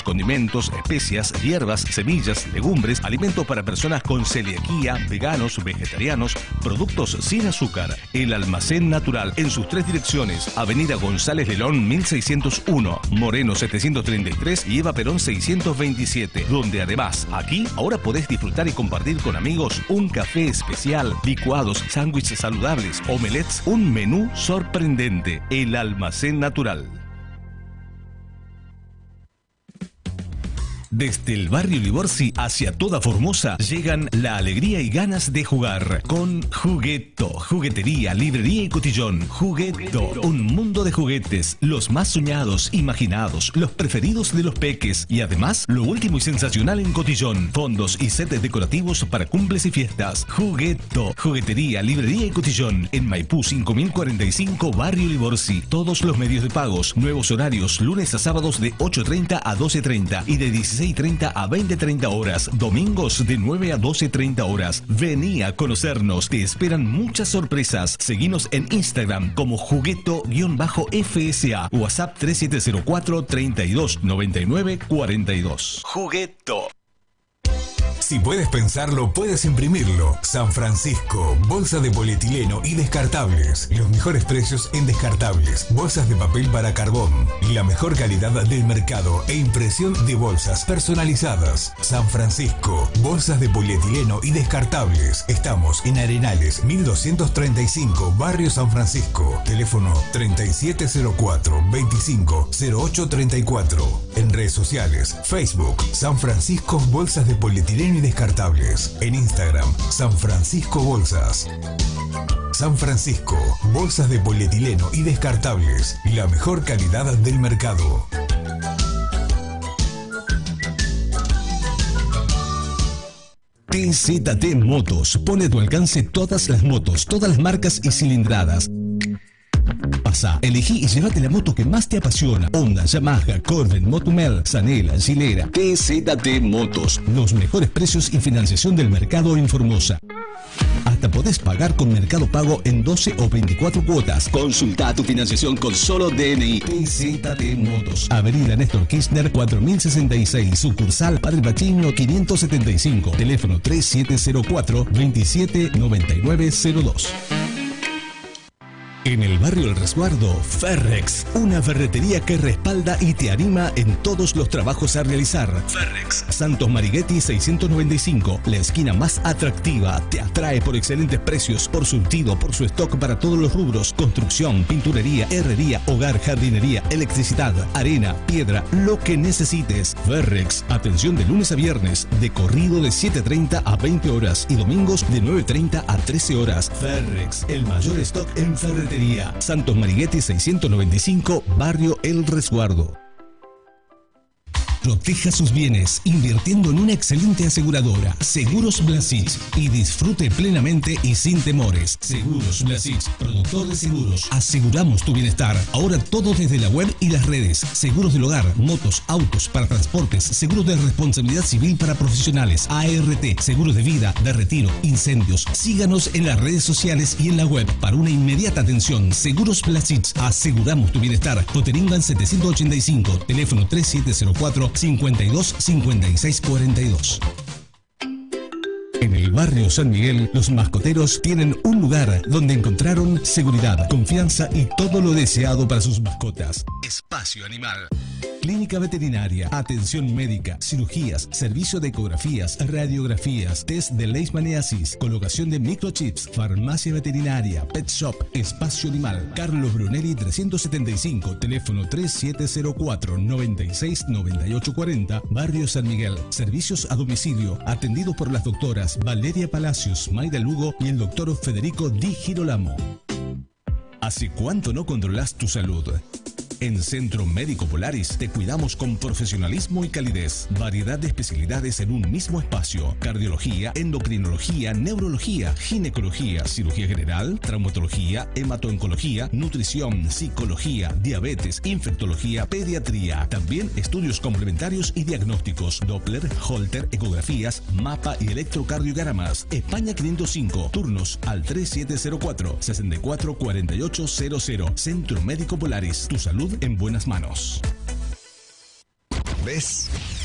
condimentos, especias, hierbas, semillas, legumbres, alimentos para personas con celiaquía, veganos, vegetarianos, productos sin azúcar. El Almacén Natural en sus 3 direcciones: Avenida González Lelón 1601, Moreno 733 y Eva Perón 627, donde además aquí ahora podés disfrutar y compartir con amigos un café especial, licuados, sándwiches saludables, omelets, un menú sorprendente. El Almacén Natural. Desde el barrio Liborsi hacia toda Formosa llegan la alegría y ganas de jugar con Jugueto, juguetería, librería y cotillón. Jugueto, un mundo de juguetes, los más soñados, imaginados, los preferidos de los peques y además lo último y sensacional en cotillón, fondos y sets decorativos para cumples y fiestas. Jugueto, juguetería, librería y cotillón en Maipú 5045, barrio Liborsi. Todos los medios de pagos, nuevos horarios, lunes a sábados de 8:30 a 12:30 y de 16:30 a 20:30 horas, domingos de 9 a 12:30 horas. Vení a conocernos, te esperan muchas sorpresas. Seguinos en Instagram como Jugueto_FSA, WhatsApp 3704 32 99 42. Jugueto. Si puedes pensarlo, puedes imprimirlo. San Francisco, bolsa de polietileno y descartables. Los mejores precios en descartables. Bolsas de papel para carbón. La mejor calidad del mercado e impresión de bolsas personalizadas. San Francisco, bolsas de polietileno y descartables. Estamos en Arenales 1235, barrio San Francisco. Teléfono 3704 25 08 34. En redes sociales, Facebook, San Francisco Bolsas de Polietileno y Descartables. En Instagram, San Francisco Bolsas. San Francisco, bolsas de polietileno y descartables. La mejor calidad del mercado. TZT Motos pone a tu alcance todas las motos, todas las marcas y cilindradas. Pasa, elegí y llévate la moto que más te apasiona. Honda, Yamaha, Corben, Motumel, Zanela, Gilera. TZT Motos, los mejores precios y financiación del mercado en Formosa. Hasta podés pagar con Mercado Pago en 12 o 24 cuotas. Consulta tu financiación con solo DNI. TZT Motos, Avenida Néstor Kirchner 4066, sucursal Padre Bachino 575, teléfono 3704 27 9902. En el barrio El Resguardo, Ferrex, una ferretería que respalda y te anima en todos los trabajos a realizar. Ferrex, Santos Marighetti 695, la esquina más atractiva, te atrae por excelentes precios, por surtido, por su stock para todos los rubros, construcción, pinturería, herrería, hogar, jardinería, electricidad, arena, piedra, lo que necesites. Ferrex, atención de lunes a viernes, de corrido de 7:30 a 20 horas y domingos de 9:30 a 13 horas. Ferrex, el mayor stock en ferretería. Santos Marighetti 695, barrio El Resguardo. Proteja sus bienes invirtiendo en una excelente aseguradora, Seguros Blasic, y disfrute plenamente y sin temores. Seguros Blasic, productor de seguros. Aseguramos tu bienestar. Ahora todo desde la web y las redes. Seguros del hogar, motos, autos para transportes, seguros de responsabilidad civil para profesionales, ART, seguros de vida, de retiro, incendios. Síganos en las redes sociales y en la web para una inmediata atención. Seguros Blasic, aseguramos tu bienestar. Coteringan 785, teléfono 3704 52 56 42. En el barrio San Miguel, los mascoteros tienen un lugar donde encontraron seguridad, confianza y todo lo deseado para sus mascotas. Espacio Animal. Clínica veterinaria, atención médica, cirugías, servicio de ecografías, radiografías, test de leishmaniasis, colocación de microchips, farmacia veterinaria, pet shop, Espacio Animal. Carlos Brunelli 375, teléfono 3704 96 98 40, barrio San Miguel. Servicios a domicilio, atendidos por las doctoras Valeria Palacios, Mayra Lugo y el doctor Federico Di Girolamo. ¿Hace cuánto no controlas tu salud? En Centro Médico Polaris te cuidamos con profesionalismo y calidez. Variedad de especialidades en un mismo espacio. Cardiología, endocrinología, neurología, ginecología, cirugía general, traumatología, hemato-oncología, nutrición, psicología, diabetes, infectología, pediatría. También estudios complementarios y diagnósticos. Doppler, Holter, ecografías, mapa y electrocardiogramas. España 505. Turnos al 3704 64 48 00. Centro Médico Polaris. Tu salud en buenas manos. ¿Ves?